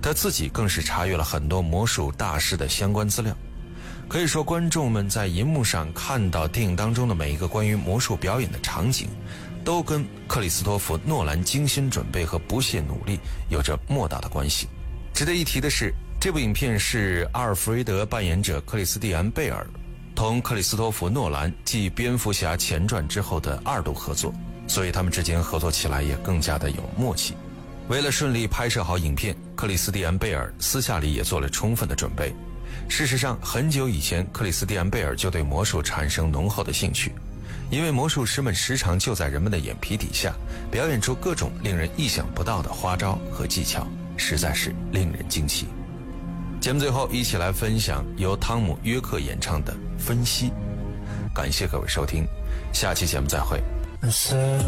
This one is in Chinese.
他自己更是查阅了很多魔术大师的相关资料。可以说，观众们在银幕上看到电影当中的每一个关于魔术表演的场景，都跟克里斯托弗·诺兰精心准备和不懈努力有着莫大的关系。值得一提的是，这部影片是阿尔弗雷德扮演者克里斯蒂安·贝尔同克里斯托弗·诺兰继《蝙蝠侠》前传之后的2度合作，所以他们之间合作起来也更加的有默契。为了顺利拍摄好影片，克里斯蒂安·贝尔私下里也做了充分的准备。事实上，很久以前，克里斯蒂安·贝尔就对魔术产生浓厚的兴趣，因为魔术师们时常就在人们的眼皮底下表演出各种令人意想不到的花招和技巧，实在是令人惊奇。节目最后一起来分享由汤姆·约克演唱的《分析》。感谢各位收听，下期节目再会。